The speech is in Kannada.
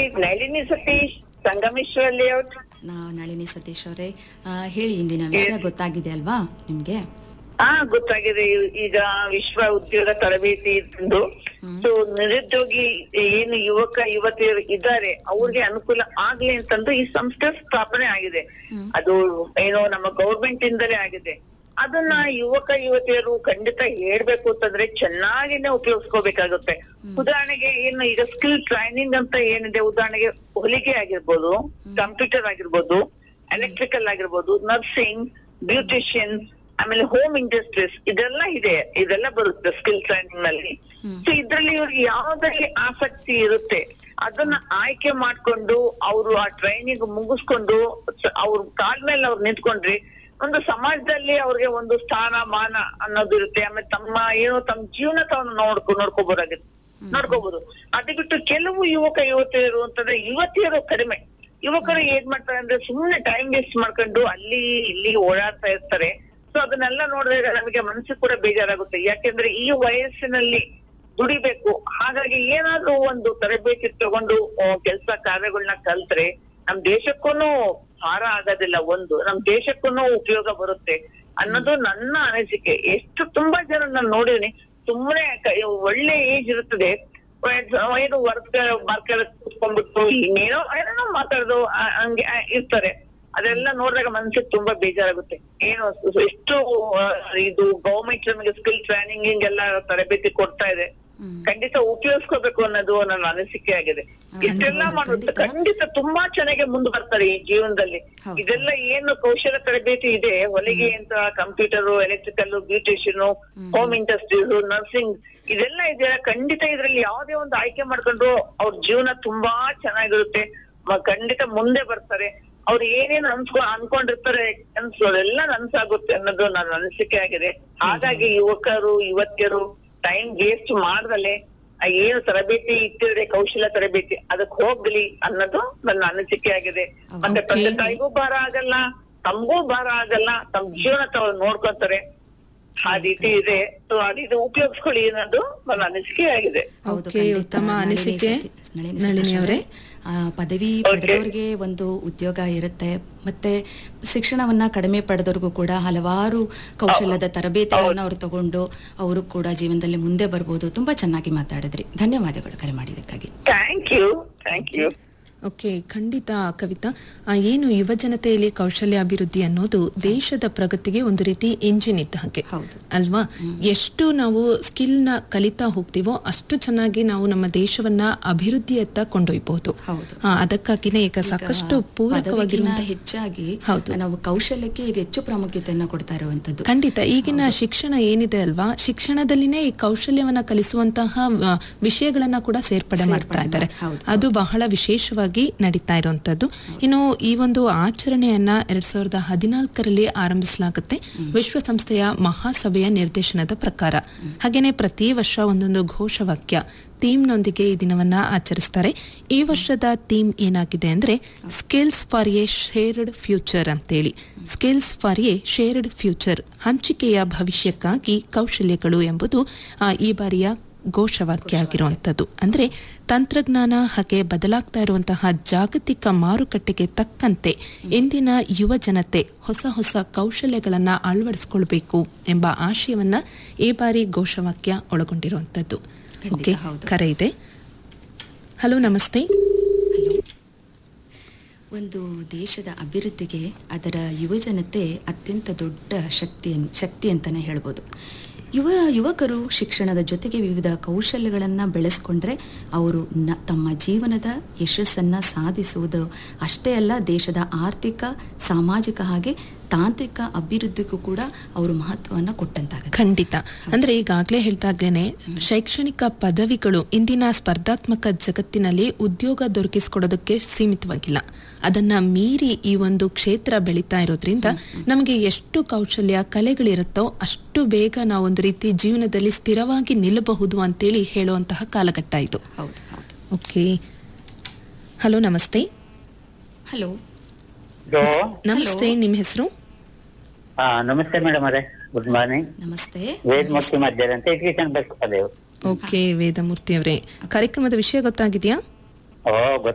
ನಳಿನಿ ಸತೀಶ್, ಸಂಗಮೇಶ್ವರ ಲೇಔಟ್. ನಳಿನಿ ಸತೀಶ್ ಅವರೇ, ಹೇಳಿ, ಇಂದಿನ ವಿಷಯ ಗೊತ್ತಾಗಿದೆ ಅಲ್ವಾ ನಿಮ್ಗೆ? ಗೊತ್ತಾಗಿದೆ. ಈಗ ವಿಶ್ವ ಉದ್ಯೋಗ ತರಬೇತಿ ಇದ್ದು ಸೊ ನಿರುದ್ಯೋಗಿ ಏನು ಯುವತಿಯರು ಇದ್ದಾರೆ ಅವ್ರಿಗೆ ಅನುಕೂಲ ಆಗ್ಲಿ ಅಂತಂದು ಈ ಸಂಸ್ಥೆ ಸ್ಥಾಪನೆ ಆಗಿದೆ. ಅದು ಏನೋ ನಮ್ಮ ಗೌರ್ಮೆಂಟ್ ಇಂದಲೇ ಆಗಿದೆ. ಅದನ್ನ ಯುವತಿಯರು ಖಂಡಿತ ಹೇಳ್ಬೇಕು ಅಂತಂದ್ರೆ ಚೆನ್ನಾಗಿನೇ ಉಪಯೋಗಿಸ್ಕೋಬೇಕಾಗುತ್ತೆ. ಉದಾಹರಣೆಗೆ ಏನು ಈಗ ಸ್ಕಿಲ್ ಟ್ರೈನಿಂಗ್ ಅಂತ ಏನಿದೆ, ಉದಾಹರಣೆಗೆ ಹೊಲಿಗೆ ಆಗಿರ್ಬೋದು, ಕಂಪ್ಯೂಟರ್ ಆಗಿರ್ಬೋದು, ಎಲೆಕ್ಟ್ರಿಕಲ್ ಆಗಿರ್ಬೋದು, ನರ್ಸಿಂಗ್, ಬ್ಯೂಟಿಷಿಯನ್, ಆಮೇಲೆ ಹೋಮ್ ಇಂಡಸ್ಟ್ರೀಸ್, ಇದೆಲ್ಲ ಬರುತ್ತೆ ಸ್ಕಿಲ್ ಟ್ರೈನಿಂಗ್ ನಲ್ಲಿ. ಸೊ ಇದ್ರಲ್ಲಿ ಇವ್ರಿಗೆ ಯಾವ್ದ್ರಲ್ಲಿ ಆಸಕ್ತಿ ಇರುತ್ತೆ ಅದನ್ನ ಆಯ್ಕೆ ಮಾಡ್ಕೊಂಡು ಅವರು ಆ ಟ್ರೈನಿಂಗ್ ಮುಗಿಸ್ಕೊಂಡು ಅವ್ರ ಕಾಲ್ ಮೇಲೆ ಅವ್ರು ನಿಂತ್ಕೊಂಡ್ರಿ ಒಂದು ಸಮಾಜದಲ್ಲಿ ಅವ್ರಿಗೆ ಒಂದು ಸ್ಥಾನ ಮಾನ ಅನ್ನೋದು ಇರುತ್ತೆ. ಆಮೇಲೆ ತಮ್ಮ ಜೀವನ ತಾವು ನೋಡ್ಕೋಬಹುದು. ಅದು ಬಿಟ್ಟು ಕೆಲವು ಯುವತಿಯರು ಅಂತಂದ್ರೆ ಯುವತಿಯರು ಕಡಿಮೆ. ಯುವಕರು ಏನ್ ಮಾಡ್ತಾರೆ ಅಂದ್ರೆ ಸುಮ್ನೆ ಟೈಮ್ ವೇಸ್ಟ್ ಮಾಡ್ಕೊಂಡು ಅಲ್ಲಿ ಇಲ್ಲಿ ಓಡಾಡ್ತಾ ಇರ್ತಾರೆ. ಸೊ ಅದನ್ನೆಲ್ಲ ನೋಡಿದ್ರೆ ನಮಗೆ ಮನಸ್ಸು ಕೂಡ ಬೇಜಾರಾಗುತ್ತೆ. ಯಾಕೆಂದ್ರೆ ಈ ವಯಸ್ಸಿನಲ್ಲಿ ದುಡಿಬೇಕು. ಹಾಗಾಗಿ ಏನಾದ್ರೂ ಒಂದು ತರಬೇತಿ ತಗೊಂಡು ಕೆಲಸ ಕಾರ್ಯಗಳನ್ನ ಕಲ್ತ್ರೆ ನಮ್ ದೇಶಕ್ಕೂ ಭಾರ ಆಗೋದಿಲ್ಲ, ನಮ್ ದೇಶಕ್ಕೂ ಉಪಯೋಗ ಬರುತ್ತೆ ಅನ್ನೋದು ನನ್ನ ಅನಿಸಿಕೆ. ತುಂಬಾ ಜನ ನಾನು ನೋಡಿದೀನಿ, ಸುಮ್ಮನೆ ಒಳ್ಳೆ ಏಜ್ ಇರುತ್ತದೆ, ಏನು ವರ್ಕ್ ಕೂತ್ಕೊಂಡ್ಬಿಟ್ಟು ಇನ್ನೇನೋ ಏನೇನೋ ಮಾತಾಡೋದು ಹಂಗೆ ಇರ್ತಾರೆ. ಅದೆಲ್ಲ ನೋಡಿದಾಗ ಮನ್ಸಿಗೆ ತುಂಬಾ ಬೇಜಾರಾಗುತ್ತೆ. ಏನು ಎಷ್ಟು ಇದು ಗವರ್ಮೆಂಟ್ ನಮಗೆ ಸ್ಕಿಲ್ ಟ್ರೈನಿಂಗ್ ಎಲ್ಲ ತರಬೇತಿ ಕೊಡ್ತಾ ಇದೆ, ಖಂಡಿತ ಉಪಯೋಗಿಸ್ಕೋಬೇಕು ಅನ್ನೋದು ನನ್ನ ಅನಿಸಿಕೆ ಆಗಿದೆ. ಇಷ್ಟೆಲ್ಲ ಮಾಡುತ್ತೆ ಖಂಡಿತ ತುಂಬಾ ಚೆನ್ನಾಗಿ ಮುಂದೆ ಬರ್ತಾರೆ ಈ ಜೀವನದಲ್ಲಿ. ಇದೆಲ್ಲ ಏನು ಕೌಶಲ ತರಬೇತಿ ಇದೆ, ಹೊಲಿಗೆ ಅಂತ, computer, electrical, beautician, home industries, nursing, ಇದೆಲ್ಲ ಇದೆ. ಖಂಡಿತ ಇದ್ರಲ್ಲಿ ಯಾವ್ದೇ ಒಂದು ಆಯ್ಕೆ ಮಾಡ್ಕೊಂಡು ಅವ್ರ ಜೀವನ ತುಂಬಾ ಚೆನ್ನಾಗಿರುತ್ತೆ. ಖಂಡಿತ ಮುಂದೆ ಬರ್ತಾರೆ. ಅವ್ರು ಏನೇನು ಅನ್ಕೊಂಡಿರ್ತಾರೆ ಅದೆಲ್ಲ ನನ್ಸಾಗುತ್ತೆ ಅನ್ನೋದು ನನ್ನ ಅನಿಸಿಕೆ ಆಗಿದೆ. ಹಾಗಾಗಿ ಯುವತಿಯರು ಟೈಮ್ ವೇಸ್ಟ್ ಮಾಡ್ದಲೆ ಏನು ತರಬೇತಿ ಇಟ್ಟಿದ್ರೆ ಕೌಶಲ ತರಬೇತಿ ಅದಕ್ಕೆ ಹೋಗ್ಲಿ ಅನ್ನೋದು ನನ್ನ ಅನಿಸಿಕೆ ಆಗಿದೆ. ಮತ್ತೆ ತಂದೆ ತಾಯಿಗೂ ಭಾರ ಆಗಲ್ಲ, ತಮಗೂ ಭಾರ ಆಗಲ್ಲ, ತಮ್ಮ ಜೀವನ ತಾವು ನೋಡ್ಕೊತಾರೆ. ಆ ರೀತಿ ಇದೆ. ಸೊ ಅದು ಉಪಯೋಗಿಸ್ಕೊಳ್ಳಿ ಅನ್ನೋದು ನನ್ನ ಅನಿಸಿಕೆ ಆಗಿದೆ. ಉತ್ತಮ ಅನಿಸಿಕೆ ನಳಿನಿ ಅವರೇ. ಪದವಿ ಪಡೆದವ್ರಿಗೆ ಒಂದು ಉದ್ಯೋಗ ಇರುತ್ತೆ, ಮತ್ತೆ ಶಿಕ್ಷಣವನ್ನ ಕಡಿಮೆ ಪಡೆದವ್ರಿಗೂ ಕೂಡ ಹಲವಾರು ಕೌಶಲ್ಯದ ತರಬೇತಿಗಳನ್ನ ಅವ್ರು ತಗೊಂಡು ಅವರು ಕೂಡ ಜೀವನದಲ್ಲಿ ಮುಂದೆ ಬರ್ಬೋದು. ತುಂಬಾ ಚೆನ್ನಾಗಿ ಮಾತಾಡಿದ್ರಿ, ಧನ್ಯವಾದಗಳು ಕರೆ ಮಾಡಿದ್ದಕ್ಕಾಗಿ. Thank you. ಓಕೆ, ಖಂಡಿತ ಕವಿತಾ. ಏನು ಯುವ ಜನತೆಯಲ್ಲಿ ಕೌಶಲ್ಯ ಅಭಿವೃದ್ಧಿ ಅನ್ನೋದು ದೇಶದ ಪ್ರಗತಿಗೆ ಒಂದು ರೀತಿ ಇಂಜಿನ್ ಇದ್ದ ಹಾಗೆ ಅಲ್ವಾ? ಎಷ್ಟು ನಾವು ಸ್ಕಿಲ್ ನ ಕಲಿತಾ ಹೋಗ್ತೀವೋ ಅಷ್ಟು ಚೆನ್ನಾಗಿ ನಾವು ನಮ್ಮ ದೇಶವನ್ನ ಅಭಿವೃದ್ಧಿಯತ್ತ ಕೊಂಡೊಯ್ಯಬಹುದು. ಅದಕ್ಕಾಗಿನೇ ಈಗ ಸಾಕಷ್ಟು ಪೂರಕವಾಗಿರುವಂತಹ ಹೆಚ್ಚಾಗಿ ನಾವು ಕೌಶಲ್ಯಕ್ಕೆ ಈಗ ಹೆಚ್ಚು ಪ್ರಾಮುಖ್ಯತೆಯನ್ನ ಕೊಡ್ತಾ ಇರುವಂತದ್ದು. ಖಂಡಿತ ಈಗಿನ ಶಿಕ್ಷಣ ಏನಿದೆ ಅಲ್ವಾ, ಶಿಕ್ಷಣದಲ್ಲಿನೇ ಈ ಕೌಶಲ್ಯವನ್ನ ಕಲಿಸುವಂತಹ ವಿಷಯಗಳನ್ನ ಕೂಡ ಸೇರ್ಪಡೆ ಮಾಡ್ತಾ ಇದ್ದಾರೆ. ಅದು ಬಹಳ ವಿಶೇಷವಾಗಿ ನಡೀತಾ ಇರುವಂತದ್ದು. ಇನ್ನು ಈ ಒಂದು ಆಚರಣೆಯನ್ನ 2014ರಲ್ಲಿ ಆರಂಭಿಸಲಾಗುತ್ತೆ ವಿಶ್ವಸಂಸ್ಥೆಯ ಮಹಾಸಭೆಯ ನಿರ್ದೇಶನದ ಪ್ರಕಾರ. ಹಾಗೇನೆ ಪ್ರತಿ ವರ್ಷ ಒಂದೊಂದು ಘೋಷವಾಕ್ಯ ಥೀಮ್ನೊಂದಿಗೆ ಈ ದಿನವನ್ನ ಆಚರಿಸ್ತಾರೆ. ಈ ವರ್ಷದ ಥೀಮ್ ಏನಾಗಿದೆ ಅಂದ್ರೆ skills for A shared future ಅಂತೇಳಿ. Skills for A shared future, ಹಂಚಿಕೆಯ ಭವಿಷ್ಯಕ್ಕಾಗಿ ಕೌಶಲ್ಯಗಳು ಎಂಬುದು ಈ ಬಾರಿಯ ಘೋಷವಾಕ್ಯ ಆಗಿರುವಂಥದ್ದು. ಅಂದ್ರೆ ತಂತ್ರಜ್ಞಾನ ಹಾಗೆ ಬದಲಾಗ್ತಾ ಇರುವಂತಹ ಜಾಗತಿಕ ಮಾರುಕಟ್ಟೆಗೆ ತಕ್ಕಂತೆ ಇಂದಿನ ಯುವ ಜನತೆ ಹೊಸ ಹೊಸ ಕೌಶಲ್ಯಗಳನ್ನ ಅಳವಡಿಸಿಕೊಳ್ಬೇಕು ಎಂಬ ಆಶಯವನ್ನ ಈ ಬಾರಿ ಘೋಷವಾಕ್ಯ ಒಳಗೊಂಡಿರುವಂತದ್ದು. ಕರೆ ಇದೆ. ಹಲೋ, ನಮಸ್ತೆ. ಒಂದು ದೇಶದ ಅಭಿವೃದ್ಧಿಗೆ ಅದರ ಯುವಜನತೆ ಅತ್ಯಂತ ದೊಡ್ಡ ಶಕ್ತಿ ಅಂತಾನೆ ಹೇಳ್ಬೋದು. ಯುವಕರು ಶಿಕ್ಷಣದ ಜೊತೆಗೆ ವಿವಿಧ ಕೌಶಲ್ಯಗಳನ್ನು ಬೆಳೆಸ್ಕೊಂಡ್ರೆ ಅವರು ತಮ್ಮ ಜೀವನದ ಯಶಸ್ಸನ್ನು ಸಾಧಿಸುವುದು ಅಷ್ಟೇ ಅಲ್ಲ, ದೇಶದ ಆರ್ಥಿಕ, ಸಾಮಾಜಿಕ ಹಾಗೆ ತಾಂತ್ರಿಕ ಅಭಿವೃದ್ಧಿಗೂ ಕೂಡ ಅವರು ಮಹತ್ವವನ್ನು ಕೊಟ್ಟಂತಾಗುತ್ತೆ. ಖಂಡಿತ. ಅಂದ್ರೆ ಈಗಾಗಲೇ ಹೇಳ್ದಾಗೇನೆ ಶೈಕ್ಷಣಿಕ ಪದವಿಗಳು ಇಂದಿನ ಸ್ಪರ್ಧಾತ್ಮಕ ಜಗತ್ತಿನಲ್ಲಿ ಉದ್ಯೋಗ ದೊರಕಿಸಿಕೊಡೋದಕ್ಕೆ ಸೀಮಿತವಾಗಿಲ್ಲ. ಅದನ್ನ ಮೀರಿ ಈ ಒಂದು ಕ್ಷೇತ್ರ ಬೆಳೀತಾ ಇರೋದ್ರಿಂದ ನಮಗೆ ಎಷ್ಟು ಕೌಶಲ್ಯ ಕಲೆಗಳಿರುತ್ತೋ ಅಷ್ಟು ಬೇಗ ನಾವೊಂದು ರೀತಿ ಜೀವನದಲ್ಲಿ ಸ್ಥಿರವಾಗಿ ನಿಲ್ಲಬಹುದು ಅಂತೇಳಿ ಹೇಳುವಂತಹ ಕಾಲಘಟ್ಟ ಇದು. ಓಕೆ, ಹಲೋ, ನಮಸ್ತೆ. ಹಲೋ, ನಮಸ್ತೆ, ನಿಮ್ಮ ಹೆಸರು? ನಮಸ್ತೆ ಮೇಡಮ್ ಅವರೇ, ಗುಡ್ ಮಾರ್ನಿಂಗ್. ನಮಸ್ತೆ. ವೇದಮೂರ್ತಿ ಮಧ್ಯಾಹ್ನ ಅಂತ ಎಜುಕೇಶನ್ ಬಸ್. ಓಕೆ, ವೇದಮೂರ್ತಿ ಅವರೇ, ಕಾರ್ಯಕ್ರಮದ ವಿಷಯ ಗೊತ್ತಾಗಿದೆಯಾ? ಓ,